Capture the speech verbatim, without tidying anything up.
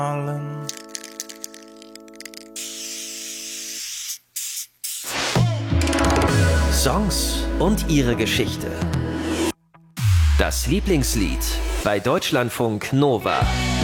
Songs und ihre Geschichte. Das Lieblingslied bei Deutschlandfunk Nova.